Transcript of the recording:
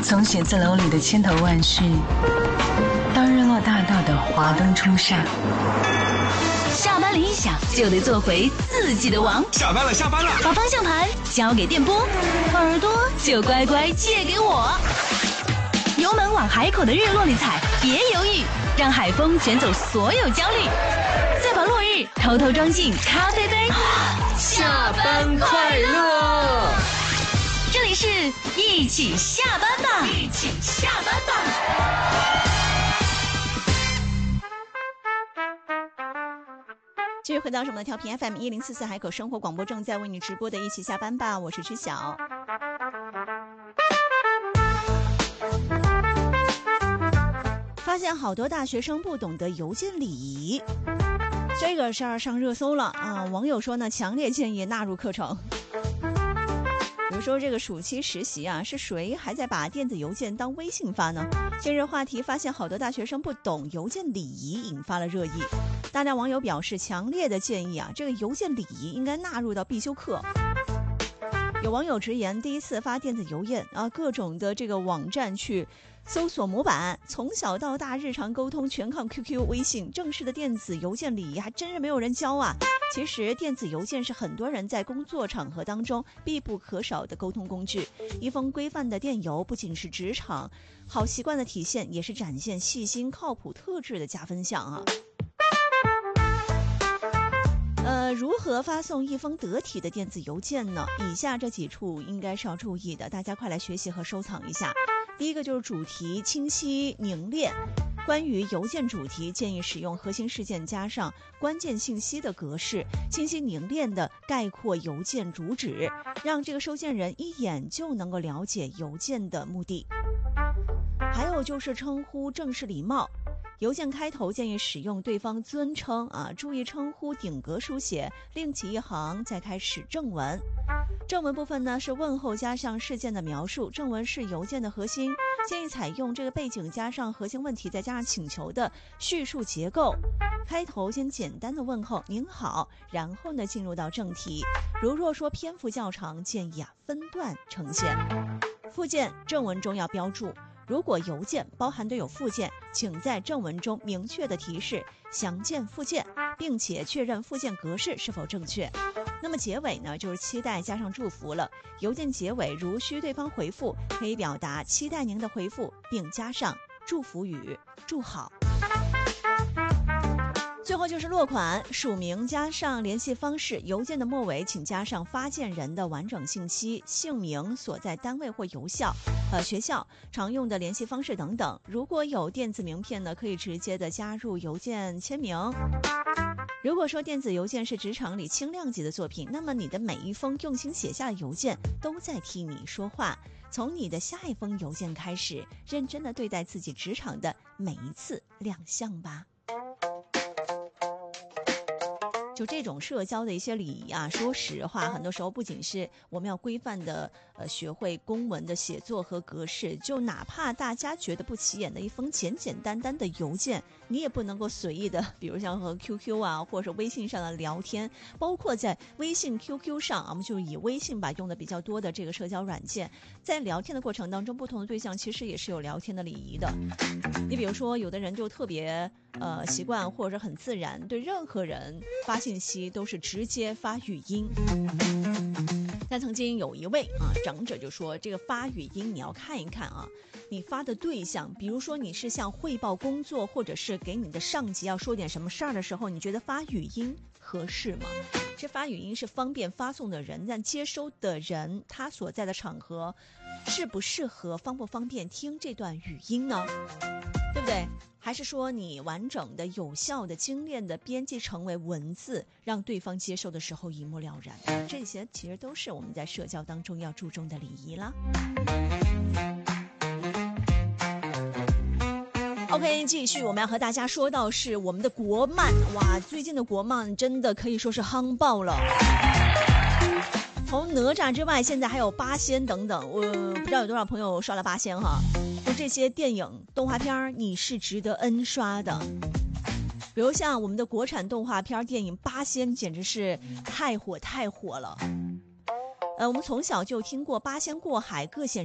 从写字楼里的千头万绪，到日落大道的华灯初上。下班铃一响，就得做回自己的王。 下班了，下班了， 把方向盘交给电波，耳朵就乖乖借给我。油门往海口的日落里踩，别犹豫，让海风卷走所有焦虑，再把落日偷偷装进咖啡杯。 下班快乐！ 这里是一起下班吧，一起下班吧。继续回到我们的调频 FM1044海口生活广播，正在为你直播的一起下班吧，我是知晓。发现好多大学生不懂得邮件礼仪，这个事儿上热搜了啊！网友说呢，强烈建议纳入课程。比如说这个暑期实习啊，是谁还在把电子邮件当微信发呢？近日话题发现好多大学生不懂邮件礼仪，引发了热议。大量网友表示强烈的建议啊，这个邮件礼仪应该纳入到必修课。有网友直言，第一次发电子邮件啊，各种的这个网站去搜索模板，从小到大日常沟通全靠 QQ 微信，正式的电子邮件礼仪还真是没有人教啊。其实电子邮件是很多人在工作场合当中必不可少的沟通工具，一封规范的电邮不仅是职场好习惯的体现，也是展现细心靠谱特质的加分项啊。如何发送一封得体的电子邮件呢？以下这几处应该是要注意的，大家快来学习和收藏一下。第一个就是主题清晰凝练。关于邮件主题，建议使用核心事件加上关键信息的格式，清晰凝练的概括邮件主旨，让这个收件人一眼就能够了解邮件的目的。还有就是称呼正式礼貌。邮件开头建议使用对方尊称啊，注意称呼顶格书写，另起一行再开始正文。正文部分呢是问候加上事件的描述，正文是邮件的核心，建议采用这个背景加上核心问题再加上请求的叙述结构。开头先简单的问候您好，然后呢进入到正题。若说篇幅较长，建议分段呈现。附件正文中要标注，如果邮件包含的有附件，请在正文中明确的提示详见附件，并且确认附件格式是否正确。那么结尾呢，就是期待加上祝福了。邮件结尾如需对方回复，可以表达期待您的回复，并加上祝福语，祝好。最后就是落款，署名加上联系方式，邮件的末尾请加上发件人的完整信息、姓名、所在单位或学校常用的联系方式等等。如果有电子名片呢，可以直接的加入邮件签名。如果说电子邮件是职场里轻量级的作品，那么你的每一封用心写下的邮件都在替你说话。从你的下一封邮件开始，认真的对待自己职场的每一次亮相吧。就这种社交的一些礼仪啊，说实话，很多时候不仅是我们要规范的学会公文的写作和格式，就哪怕大家觉得不起眼的一封简简单单的邮件，你也不能够随意的，比如像和 QQ 啊，或者是微信上的聊天，包括在微信 QQ 上我们就以微信吧用的比较多的这个社交软件，在聊天的过程当中，不同的对象其实也是有聊天的礼仪的。你比如说有的人就特别习惯或者很自然，对任何人发信息都是直接发语音。但曾经有一位长者就说，这个发语音你要看一看啊，你发的对象，比如说你是像汇报工作，或者是给你的上级要说点什么事儿的时候，你觉得发语音合适吗？这发语音是方便发送的人，但接收的人他所在的场合适不适合，方不方便听这段语音呢？对不对？还是说你完整的、有效的、精炼的编辑成为文字，让对方接受的时候一目了然？这些其实都是我们在社交当中要注重的礼仪啦。OK， 继续我们要和大家说到是我们的国漫。哇，最近的国漫真的可以说是夯爆了。从哪吒之外，现在还有八仙等等，我不知道有多少朋友刷了八仙哈。就这些电影动画片你是值得 N 刷的。比如像我们的国产动画片电影八仙，简直是太火了。我们从小就听过八仙过海各显